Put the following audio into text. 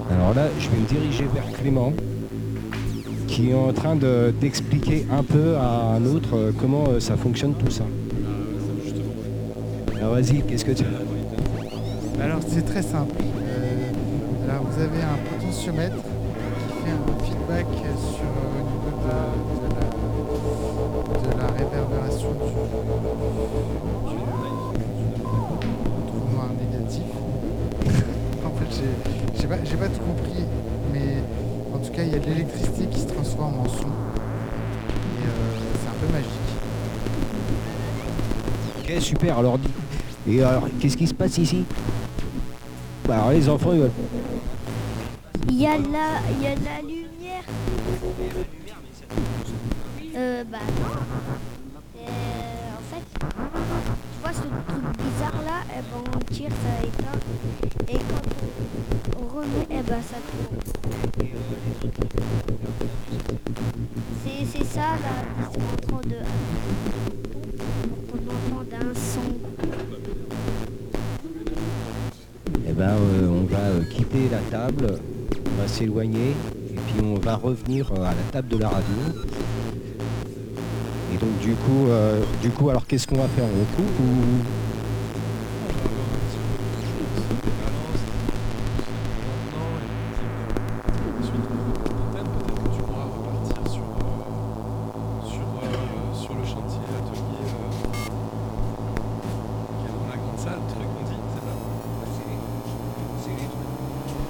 Alors là, je vais me diriger vers Clément, qui est en train d'expliquer un peu à un autre comment ça fonctionne tout ça. Alors vas-y, qu'est-ce que tu... Alors c'est très simple. Alors vous avez un potentiomètre qui fait un feedback sur au niveau de la réverbération du trou noir négatif. En fait j'ai pas tout compris, mais en tout cas il y a de l'électricité qui se transforme en son et c'est un peu magique. Ok, super, alors... Et alors, qu'est-ce qui se passe ici? Bah alors les enfants, ils veulent... Il y a de la lumière. Bah non. En fait, tu vois ce truc bizarre là, eh ben on tire, ça éteint. Et quand on remet, eh ben ça tourne. C'est ça là, c'est en train de... On entend un son. Eh ben, on va quitter la table, on va s'éloigner, et puis on va revenir à la table de la radio. Et donc du coup, alors qu'est-ce qu'on va faire? On coupe ou...